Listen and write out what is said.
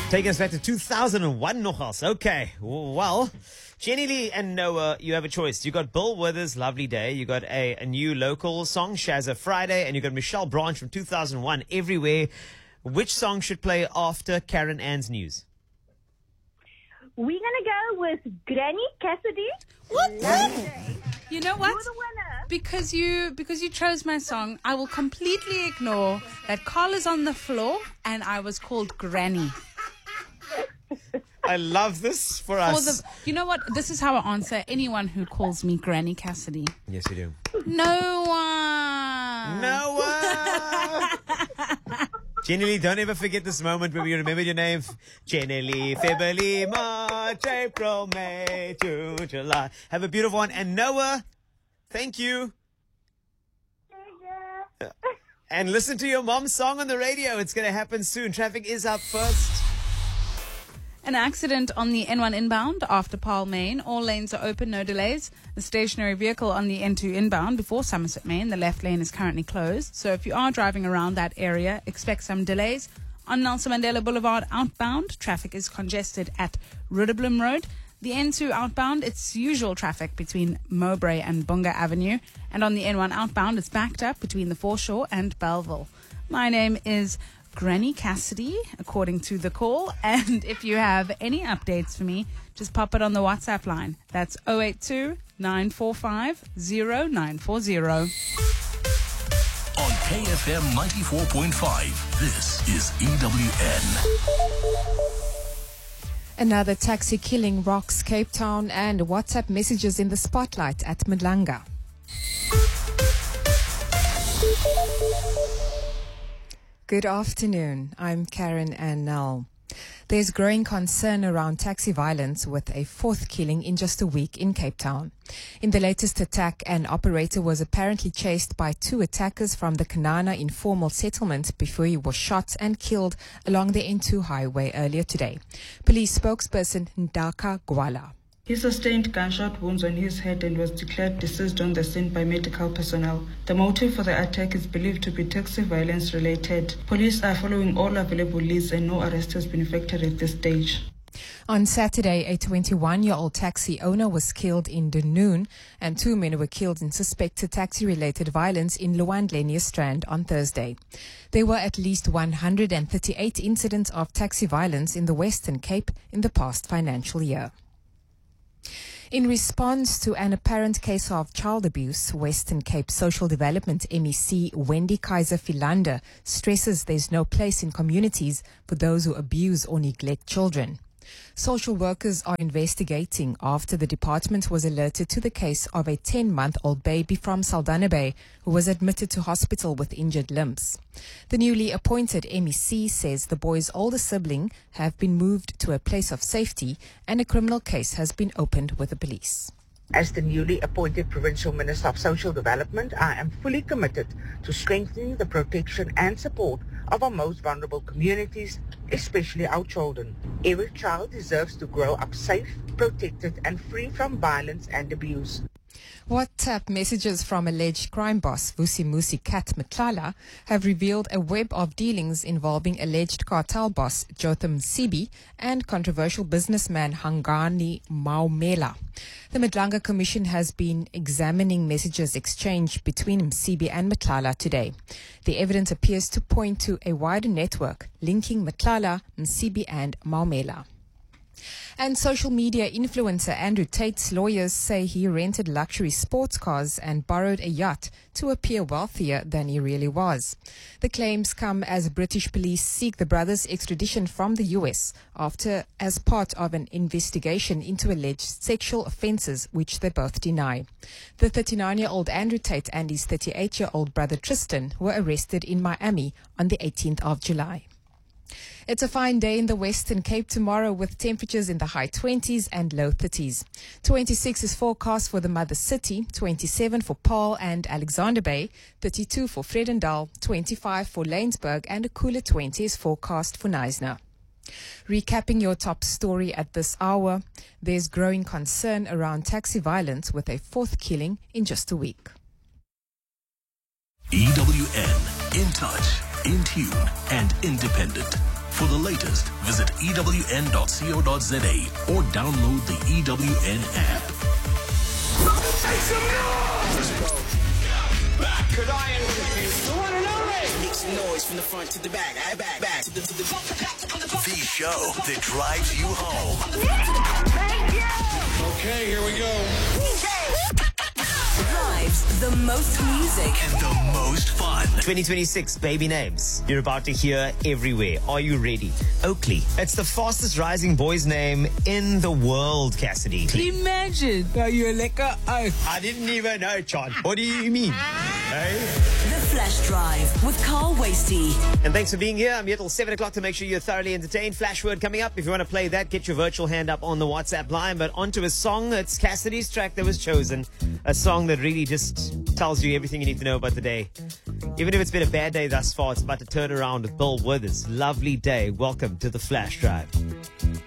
Take us back to 2001 nogals. Okay, well, Jenny Lee and Noah, you have a choice. You got Bill Withers' Lovely Day. You got a new local song, Shazza Friday. And you got Michelle Branch from 2001, Everywhere. Which song should play after Karen Ann's news? We're going to go with Granny Cassidy. What? You know what? You're the winner. Because you chose my song, I will completely ignore that Carl is on the floor and I was called Granny. I love this for us. You know what? This is how I answer anyone who calls me Granny Cassidy. Yes, you do. Noah. Jenny Lee, don't ever forget this moment where we remembered your name. Jenny Lee, February, March, April, May, June, July. Have a beautiful one. And Noah, thank you. And listen to your mom's song on the radio. It's going to happen soon. Traffic is up first. An accident on the N1 inbound after Paarl, Main. All lanes are open, no delays. The stationary vehicle on the N2 inbound before Somerset, Main. The left lane is currently closed. So if you are driving around that area, expect some delays. On Nelson Mandela Boulevard outbound, traffic is congested at Rudderblom Road. The N2 outbound, it's usual traffic between Mowbray and Bunga Avenue. And on the N1 outbound, it's backed up between the Foreshore and Belleville. My name is Granny Cassidy, according to the call. And if you have any updates for me, just pop it on the WhatsApp line. That's 082 945 0940. On KFM 94.5, this is EWN. Another taxi killing rocks Cape Town, and WhatsApp messages in the spotlight at Madlanga. Good afternoon. I'm Karen Annell. There's growing concern around taxi violence with a fourth killing in just a week in Cape Town. In the latest attack, an operator was apparently chased by two attackers from the Kanana informal settlement before he was shot and killed along the N2 highway earlier today. Police spokesperson Ndaka Gwala. He sustained gunshot wounds on his head and was declared deceased on the scene by medical personnel. The motive for the attack is believed to be taxi violence related. Police are following all available leads and no arrest has been effected at this stage. On Saturday, a 21-year-old taxi owner was killed in Dunoon, and two men were killed in suspected taxi-related violence in Luandlenia Strand on Thursday. There were at least 138 incidents of taxi violence in the Western Cape in the past financial year. In response to an apparent case of child abuse, Western Cape Social Development MEC Wendy Kaiser Philander stresses there's no place in communities for those who abuse or neglect children. Social workers are investigating after the department was alerted to the case of a 10-month-old baby from Saldanha Bay who was admitted to hospital with injured limbs. The newly appointed MEC says the boy's older sibling have been moved to a place of safety and a criminal case has been opened with the police. As the newly appointed Provincial Minister of Social Development, I am fully committed to strengthening the protection and support of our most vulnerable communities, especially our children. Every child deserves to grow up safe, protected, and free from violence and abuse. WhatsApp messages from alleged crime boss Vusimusi Kat Mtlala have revealed a web of dealings involving alleged cartel boss Jotham Msibi and controversial businessman Hangani Maumela. The Madlanga Commission has been examining messages exchanged between Msibi and Mtlala today. The evidence appears to point to a wider network linking Mtlala, Msibi and Maumela. And social media influencer Andrew Tate's lawyers say he rented luxury sports cars and borrowed a yacht to appear wealthier than he really was. The claims come as British police seek the brothers' extradition from the US as part of an investigation into alleged sexual offences which they both deny. The 39-year-old Andrew Tate and his 38-year-old brother Tristan were arrested in Miami on the 18th of July. It's a fine day in the Western Cape tomorrow with temperatures in the high 20s and low 30s. 26 is forecast for the mother city, 27 for Paarl and Alexander Bay, 32 for Vredendal, 25 for Laingsburg, and a cooler 20 is forecast for Knysna. Recapping your top story at this hour, there's growing concern around taxi violence with a fourth killing in just a week. EWN, in touch, in tune, and independent. For the latest, visit ewn.co.za or download the EWN app. Could I introduce the one and only? Make some noise from the front to the back. Back to the The show that drives you home. Thank you. Okay, here we go. Drives the most music. And the most fun. 2026 baby names you're about to hear everywhere. Are you ready? Oakley. It's the fastest rising boy's name in the world, Cassidy. Imagine. Are you a lekker? Oh. I didn't even know, John. What do you mean? Hey? The Flash Drive with Carl Wasty. And thanks for being here. I'm here till 7 o'clock to make sure you're thoroughly entertained. Flash word coming up. If you want to play that, get your virtual hand up on the WhatsApp line. But onto a song. It's Cassidy's track that was chosen. A song that really just tells you everything you need to know about the day. Even if it's been a bad day thus far, it's about to turn around with Bill Withers. Lovely day. Welcome to the Flash Drive.